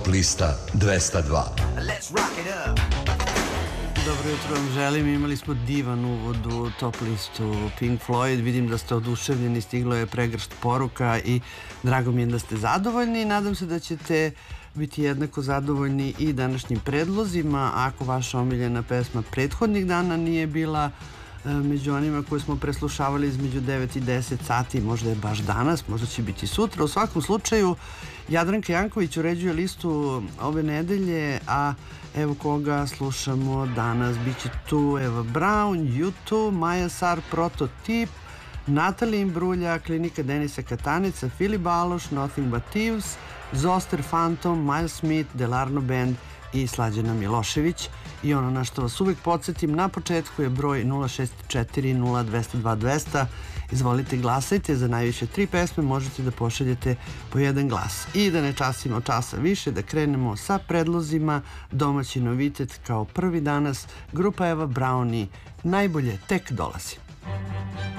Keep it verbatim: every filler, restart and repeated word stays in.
Top lista dvesta dva. Dobro jutro vam želim, imali smo divan uvod u top listu Pink Floyd, vidim da ste oduševljeni, stiglo je pregršt poruka i drago mi je da ste zadovoljni i nadam se da ćete biti jednako zadovoljni i današnjim predlozima. Ako vaša omiljena pesma prethodnih dana nije bila među onima koje smo preslušavali između devet i deset sati, možda je baš danas, možda će biti sutra. U svakom slučaju, Jadranka Janković uređuje listu ove nedelje, a evo koga slušamo danas. Biće tu Eva Braun, U dva, Maja Sar, Prototip, Natalija Imbrulja, Klinika Denisa Katanica, Filip Baloš, Nothing But Thieves, Zoster Phantom, Miles Smith, Delarno Band i Slađana Milošević. I ono na što vas uvijek podsjetim na početku je broj nula šest četiri nula dva nula dva dva nula nula. Izvolite, glasajte, za najviše tri pesme možete da pošaljete po jedan glas. I da ne časimo časa više, da krenemo sa predlozima. Domaći novitet kao prvi danas, grupa Eva Braun i Najbolje tek dolazi.